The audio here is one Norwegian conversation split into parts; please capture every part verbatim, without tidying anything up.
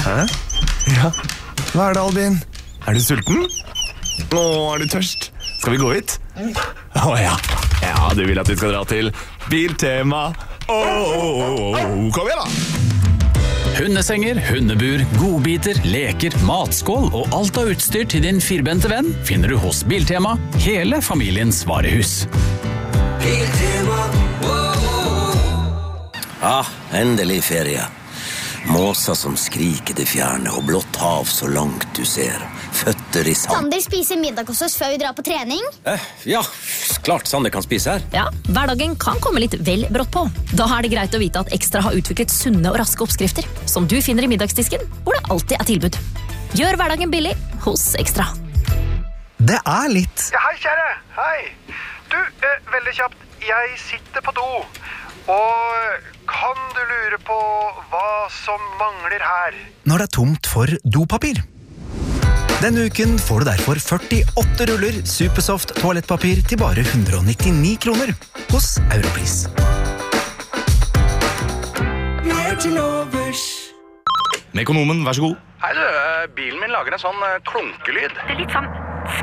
Hæ? Ja, hva er det, Albin? Er du sulten? Å, er du tørst? Skal vi gå hit? Å ja, ja, du vil at vi skal dra til Biltema. Å, kom igjen da! Hundesenger, hundebur, godbiter, leker, matskål og alt av utstyr til din firbente venn finner du hos Biltema, hele familiens varehus. Biltema, ah, endelig ferie. Måser som skriker det fjerne, og blått hav så langt du ser. Føtter i sand. Sander spiser middag hos oss før vi drar på trening. Eh, ja, klart Sander kan spise her. Ja, hverdagen kan komme litt vel brått på. Da er det greit å vite at Ekstra har utviklet sunne og raske oppskrifter, som du finner i middagsdisken, hvor det alltid er tilbud. Gjør hverdagen billig hos Ekstra. Det er litt... Ja, hei kjære, hei. Du, eh, veldig kjapt, jeg sitter på do, og kan du lure på hva som mangler her? Når det er tomt for dopapir. Denne uken får du derfor førtiåtte ruller Supersoft toalettpapir til bare hundre og nittini kroner hos Europris. Mekonomen, vær så god. Hei du, eh, bilen min lager en sånn eh, klunkelyd. Det er litt sånn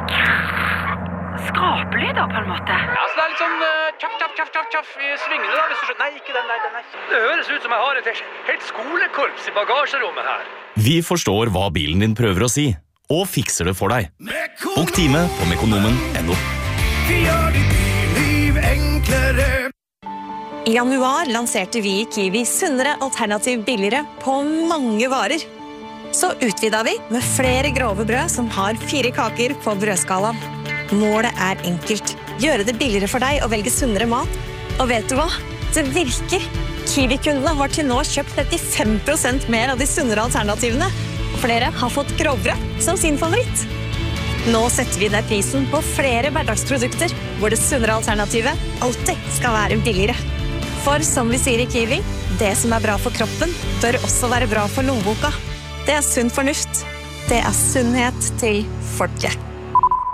skrapelyd da, på en måte. Ja, så det er litt sånn uh, tjaff, tjaff, tjaff, tjaff, tjaff i svingene da, hvis du skjønner. Nei, ikke den, nei, den er. Det høres ut som jeg har et helt skolekorps i bagasjerommet her. Vi forstår hva bilen din prøver å si, og fikser det for deg. Bok time på mekonomen punktum no. Vi gjør ditt liv enklere. I januar lanserte vi i Kiwi sunnere alternativ billigere på mange varer. Så utvidet vi med flere grove brød som har fire kaker på brødskalaen. Målet er enkelt. Gjøre det billigere for deg å velge sunnere mat. Og vet du hva? Det virker. Kiwi-kundene har til nå kjøpt trettifem prosent mer av de sunnere alternativene. Og flere har fått grovbrød som sin favoritt. Nå setter vi ned prisen på flere hverdagsprodukter, hvor det sunnere alternativet alltid skal være billigere. For som vi sier i Kiwi, det som er bra for kroppen, bør også være bra for lommeboka. Det er sunn fornuft. Det er sunnhet til folket.